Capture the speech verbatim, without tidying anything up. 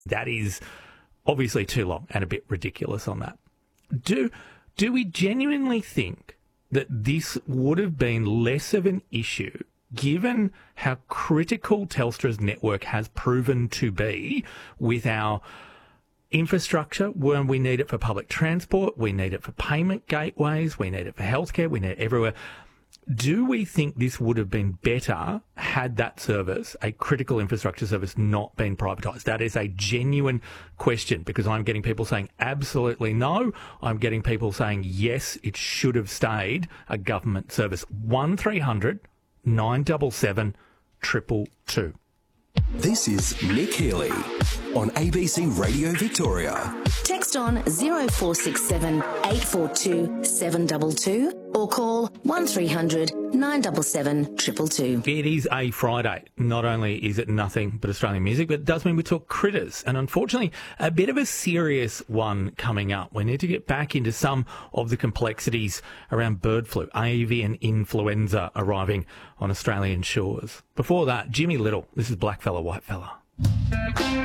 That is obviously too long and a bit ridiculous on that. Do do we genuinely think that this would have been less of an issue given how critical Telstra's network has proven to be with our infrastructure, when we need it for public transport, we need it for payment gateways, we need it for healthcare, we need it everywhere? Do we think this would have been better had that service, a critical infrastructure service, not been privatised? That is a genuine question, because I'm getting people saying absolutely no. I'm getting people saying yes, it should have stayed a government service. one three hundred nine seven seven, two two two. This is Nick Healy on A B C Radio Victoria. Text on zero four six seven eight four two seven two two or call one three hundred nine seven seven, two two two. It is a Friday. Not only is it nothing but Australian music, but it does mean we talk critters. And unfortunately, a bit of a serious one coming up. We need to get back into some of the complexities around bird flu, avian influenza arriving on Australian shores. Before that, Jimmy Little. This is Black Fella, White Fella.